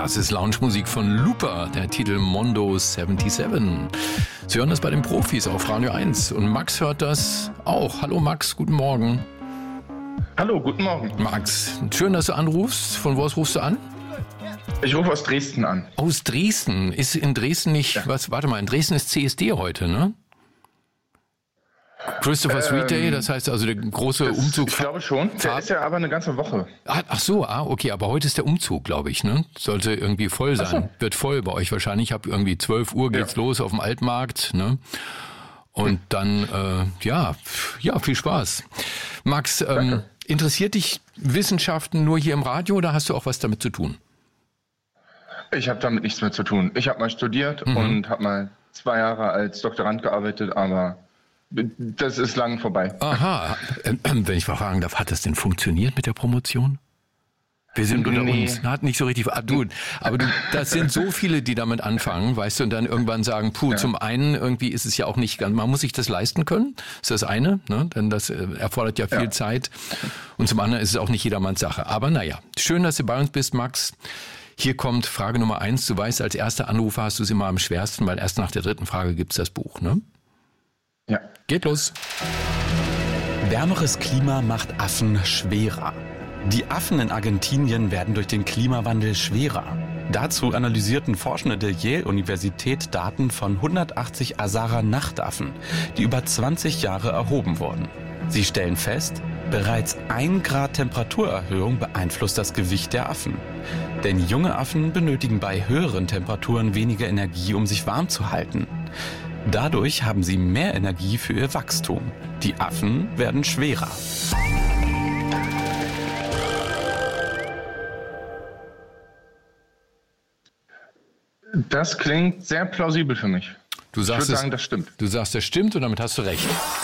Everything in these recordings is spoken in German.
Das ist Lounge-Musik von Looper, der Titel Mondo 77. Sie hören das bei den Profis auf Radio 1 und Max hört das auch. Hallo Max, guten Morgen. Hallo, guten Morgen. Max, schön, dass du anrufst. Von wo aus rufst du an? Ich rufe aus Dresden an. Aus Dresden? Ist in Dresden nicht, warte mal, in Dresden ist CSD heute, ne? Christopher Street Day, das heißt also der große Umzug. Ich glaube schon, der ist ja aber eine ganze Woche. Ach so, okay, aber heute ist der Umzug, glaube ich, ne? Sollte irgendwie voll sein. So. Wird voll bei euch wahrscheinlich. Ich habe irgendwie 12 Uhr geht's los auf dem Altmarkt, ne? Und dann, viel Spaß. Max, interessiert dich Wissenschaften nur hier im Radio oder hast du auch was damit zu tun? Ich habe damit nichts mehr zu tun. Ich habe mal studiert und habe mal 2 Jahre als Doktorand gearbeitet, aber das ist lang vorbei. Aha, wenn ich mal fragen darf, hat das denn funktioniert mit der Promotion? Wir sind unter uns. Hat nicht so richtig. Das sind so viele, die damit anfangen, weißt du, und dann irgendwann sagen, zum einen irgendwie ist es ja auch nicht ganz, man muss sich das leisten können, ist das eine, ne? Denn das erfordert ja viel Zeit. Und zum anderen ist es auch nicht jedermanns Sache. Aber naja, schön, dass du bei uns bist, Max. Hier kommt Frage Nummer 1. Du weißt, als erster Anrufer hast du es immer am schwersten, weil erst nach der 3. Frage gibt's das Buch, ne? Ja. Geht los. Wärmeres Klima macht Affen schwerer. Die Affen in Argentinien werden durch den Klimawandel schwerer. Dazu analysierten Forschende der Yale-Universität Daten von 180 Asara-Nachtaffen, die über 20 Jahre erhoben wurden. Sie stellen fest, bereits 1 Grad Temperaturerhöhung beeinflusst das Gewicht der Affen. Denn junge Affen benötigen bei höheren Temperaturen weniger Energie, um sich warm zu halten. Dadurch haben sie mehr Energie für ihr Wachstum. Die Affen werden schwerer. Das klingt sehr plausibel für mich. Ich würde sagen, das stimmt. Du sagst, das stimmt und damit hast du recht.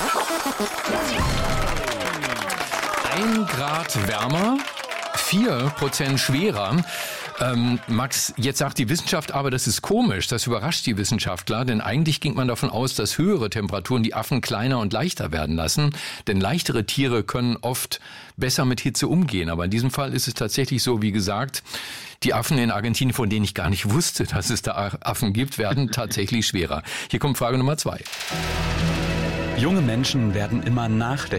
1 Grad wärmer, 4% schwerer. Max, jetzt sagt die Wissenschaft aber, das ist komisch, das überrascht die Wissenschaftler, denn eigentlich ging man davon aus, dass höhere Temperaturen die Affen kleiner und leichter werden lassen, denn leichtere Tiere können oft besser mit Hitze umgehen, aber in diesem Fall ist es tatsächlich so, wie gesagt, die Affen in Argentinien, von denen ich gar nicht wusste, dass es da Affen gibt, werden tatsächlich schwerer. Hier kommt Frage Nummer 2. Junge Menschen werden immer nachlässiger.